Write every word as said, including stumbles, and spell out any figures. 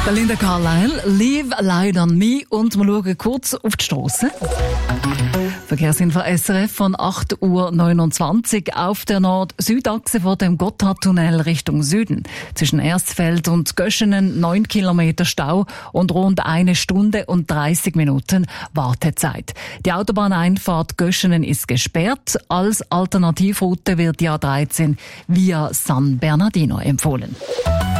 Der Linda Carlisle, Leave Light on Me, und wir schauen kurz auf die Strasse. Verkehrsinfo S R F von acht Uhr neunundzwanzig auf der Nord-Süd-Achse vor dem Gotthardtunnel Richtung Süden. Zwischen Erstfeld und Göschenen neun Kilometer Stau und rund eine Stunde und dreißig Minuten Wartezeit. Die Autobahneinfahrt Göschenen ist gesperrt. Als Alternativroute wird die A dreizehn via San Bernardino empfohlen.